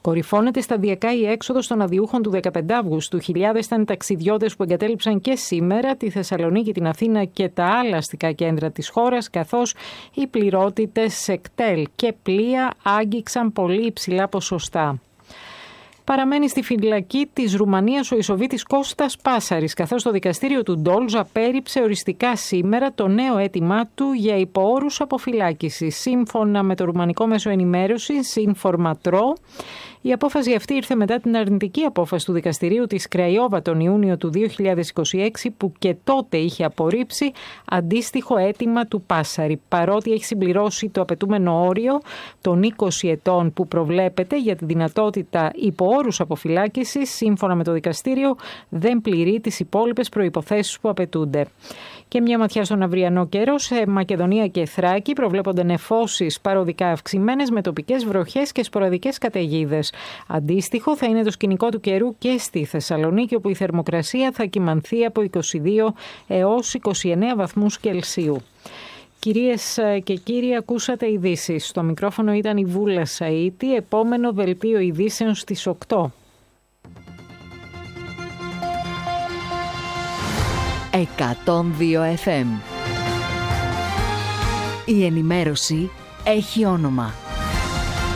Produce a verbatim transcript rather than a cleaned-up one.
Κορυφώνεται σταδιακά η έξοδος των αδειούχων του δεκαπέντε Αυγούστου. Χιλιάδες ήταν οι ταξιδιώτες που εγκατέλειψαν και σήμερα τη Θεσσαλονίκη, την Αθήνα και τα άλλα αστικά κέντρα της χώρας, καθώς οι πληρότητες σε κτέλ και πλοία άγγιξαν πολύ υψηλά ποσοστά. Παραμένει στη φυλακή της Ρουμανίας ο Ισοβίτης Κώστας Πάσαρης, καθώς το δικαστήριο του Ντόλζ απέρριψε οριστικά σήμερα το νέο αίτημά του για υποόρους αποφυλάκησης. Σύμφωνα με το ρουμανικό μέσο ενημέρωσης Informatro, η απόφαση αυτή ήρθε μετά την αρνητική απόφαση του δικαστηρίου της Κραϊόβα τον Ιούνιο του δύο χιλιάδες είκοσι έξι, που και τότε είχε απορρίψει αντίστοιχο αίτημα του Πάσαρη, παρότι έχει συμπληρώσει το απαιτούμενο όριο των είκοσι ετών που προβλέπεται για τη δυνατότητα υποόρους αποφυλάκησης. Σύμφωνα με το δικαστήριο, δεν πληρεί τις υπόλοιπες προϋποθέσεις που απαιτούνται. Και μια ματιά στον αυριανό καιρό. Σε Μακεδονία και Θράκη προβλέπονται νεφώσεις παροδικά αυξημένες με τοπικές βροχές και σποραδικές καταιγίδες. Αντίστοιχο θα είναι το σκηνικό του καιρού και στη Θεσσαλονίκη, όπου η θερμοκρασία θα κυμανθεί από είκοσι δύο έως είκοσι εννέα βαθμούς Κελσίου. Κυρίες και κύριοι, ακούσατε ειδήσεις. Στο μικρόφωνο ήταν η Βούλα Σαΐτη. Επόμενο δελτίο ειδήσεων στις οκτώ. εκατόν δύο εφ εμ. Η ενημέρωση έχει όνομα.